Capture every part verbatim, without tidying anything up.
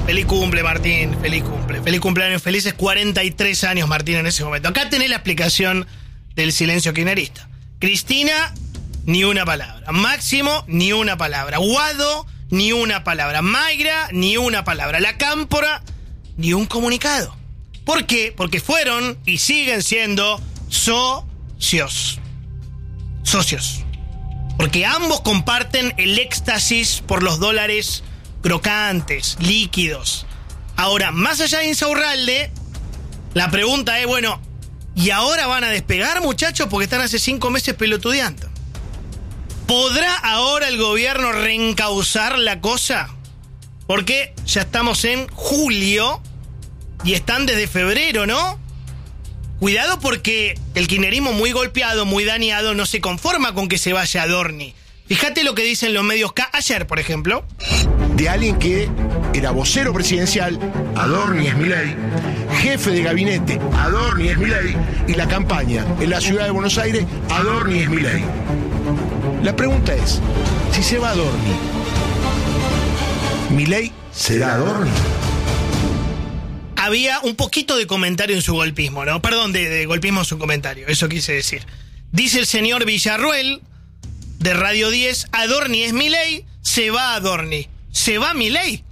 Feliz cumple, Martín. Feliz cumple. Feliz cumpleaños. Felices cuarenta y tres años, Martín, en ese momento. Acá tenés la explicación del silencio kirchnerista. Cristina, ni una palabra. Máximo, ni una palabra. Guado, ni una palabra. Mayra, ni una palabra. La Cámpora, ni un comunicado. ¿Por qué? Porque fueron y siguen siendo socios. Socios. Porque ambos comparten el éxtasis por los dólares crocantes, líquidos. Ahora, más allá de Insaurralde, la pregunta es, bueno, ¿y ahora van a despegar, muchachos? Porque están hace cinco meses pelotudeando. ¿Podrá ahora el gobierno reencauzar la cosa? Porque ya estamos en julio y están desde febrero, ¿no? Cuidado porque el kirchnerismo muy golpeado, muy dañado, no se conforma con que se vaya Adorni. Fíjate lo que dicen los medios K ayer, por ejemplo. De alguien que era vocero presidencial, Adorni es Milei, jefe de gabinete, Adorni es Milei, y la campaña en la ciudad de Buenos Aires, Adorni es Milei. La pregunta es, si se va Adorni, ¿Milei será Adorni? Había un poquito de comentario en su golpismo, ¿no? Perdón, de, de golpismo en su comentario, eso quise decir. Dice el señor Villarruel, de Radio diez, Adorni es Milei, se va Adorni. ¿Se va Milei?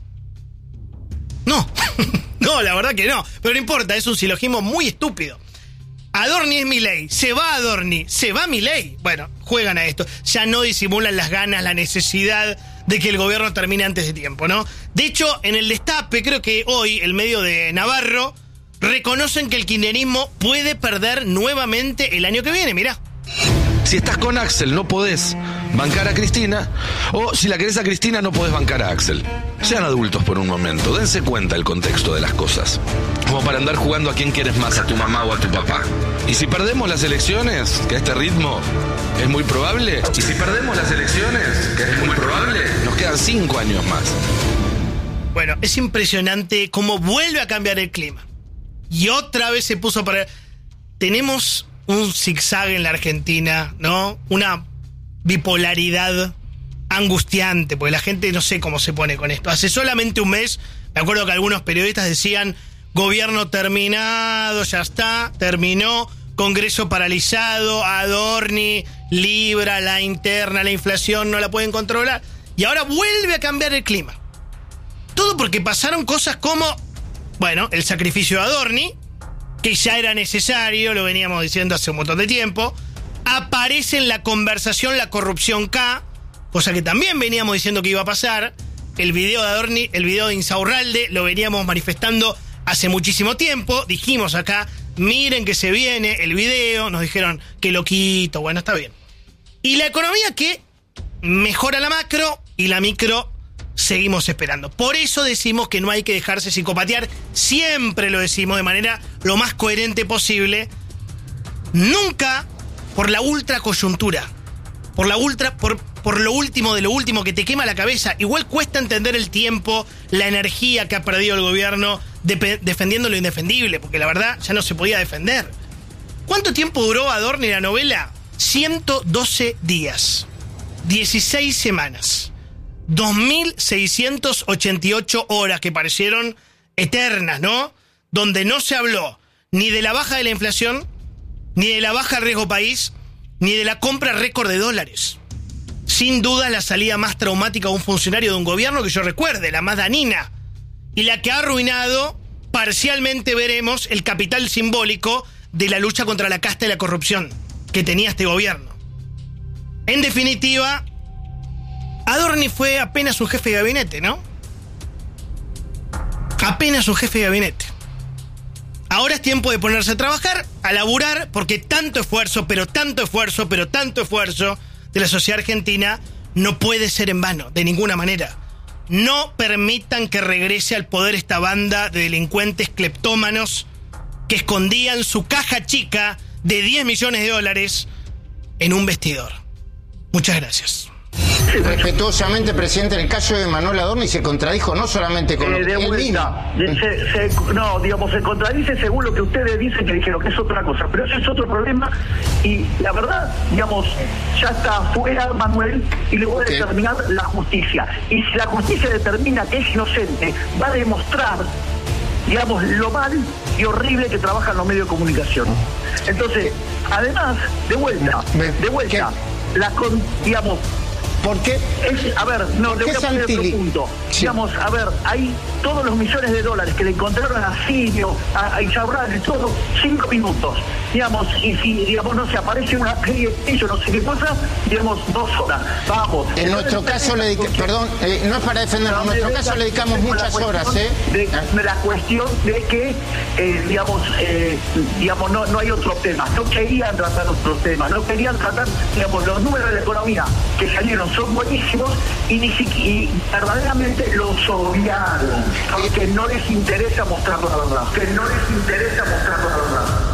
No, no, la verdad que no. Pero no importa, es un silogismo muy estúpido. Adorni es Milei, se va Adorni, se va Milei. Bueno, juegan a esto. Ya no disimulan las ganas, la necesidad de que el gobierno termine antes de tiempo, ¿no? De hecho, en el Destape, creo que hoy, el medio de Navarro, reconocen que el kirchnerismo puede perder nuevamente el año que viene, mirá. Si estás con Axel no podés bancar a Cristina, o si la querés a Cristina no podés bancar a Axel. Sean adultos por un momento, dense cuenta del contexto de las cosas. Como para andar jugando a quién quieres más, a tu mamá o a tu papá. Y si perdemos las elecciones, que a este ritmo es muy probable, y si perdemos las elecciones, que es muy probable, nos quedan cinco años más. Bueno, es impresionante cómo vuelve a cambiar el clima. Y otra vez se puso para... Tenemos un zigzag en la Argentina, ¿no? Una bipolaridad angustiante, porque la gente no sé cómo se pone con esto. Hace solamente un mes, me acuerdo que algunos periodistas decían, gobierno terminado, ya está, terminó, Congreso paralizado, Adorni, Libra, la interna, la inflación, no la pueden controlar. Y ahora vuelve a cambiar el clima. Todo porque pasaron cosas como, bueno, el sacrificio de Adorni, que ya era necesario, lo veníamos diciendo hace un montón de tiempo. Aparece en la conversación la corrupción K, cosa que también veníamos diciendo que iba a pasar. El video de Adorni, el video de Insaurralde, lo veníamos manifestando hace muchísimo tiempo. Dijimos acá, miren que se viene el video. Nos dijeron que loquito, bueno, está bien. Y la economía que mejora la macro y la micro seguimos esperando. Por eso decimos que no hay que dejarse psicopatear. Siempre lo decimos de manera lo más coherente posible. Nunca por la ultra coyuntura. Por la ultra, por, por lo último de lo último que te quema la cabeza. Igual cuesta entender el tiempo, la energía que ha perdido el gobierno de, defendiendo lo indefendible, porque la verdad ya no se podía defender. ¿Cuánto tiempo duró Adorni la novela? ciento doce días. dieciséis semanas. dos mil seiscientas ochenta y ocho horas que parecieron eternas, ¿no? Donde no se habló ni de la baja de la inflación, ni de la baja del riesgo país, ni de la compra récord de dólares. Sin duda la salida más traumática de un funcionario de un gobierno que yo recuerde, la más dañina, y la que ha arruinado, parcialmente veremos, el capital simbólico de la lucha contra la casta y la corrupción que tenía este gobierno. En definitiva, Adorni fue apenas un jefe de gabinete, ¿no? Apenas un jefe de gabinete. Ahora es tiempo de ponerse a trabajar, a laburar, porque tanto esfuerzo, pero tanto esfuerzo, pero tanto esfuerzo de la sociedad argentina no puede ser en vano, de ninguna manera. No permitan que regrese al poder esta banda de delincuentes cleptómanos que escondían su caja chica de diez millones de dólares en un vestidor. Muchas gracias. respetuosamente, presidente, en el caso de Manuel Adorni se contradijo no solamente con eh, de él vuelta, mismo. se, se, no, digamos, se contradice según lo que ustedes dicen que dijeron, que es otra cosa, pero ese es otro problema y la verdad, digamos, ya está fuera Manuel y le voy a Okay. determinar la justicia. Y si la justicia determina que es inocente, va a demostrar, digamos, lo mal y horrible que trabajan los medios de comunicación. Entonces, además, de vuelta, de vuelta, la con, digamos, ¿Por qué? Es, a ver, no, le voy a poner otro punto. Sí. Digamos, a ver, hay todos los millones de dólares que le encontraron a Sirio, a, a Isabral, todo, cinco minutos. Digamos, y si, digamos, no se aparece una serie, yo no sé qué cosa, digamos, dos horas. Vamos. En Entonces, nuestro caso, le dedica, perdón, eh, no es para defenderlo, no, en nuestro caso le dedicamos muchas horas, ¿eh? De, de la cuestión de que, eh, digamos, eh, digamos no, no hay otro tema. No querían tratar otros temas, no querían tratar, digamos, los números de la economía que salieron son buenísimos y, ni siquiera, y verdaderamente los obviaron, porque no les interesa mostrar la verdad, que no les interesa mostrar la verdad.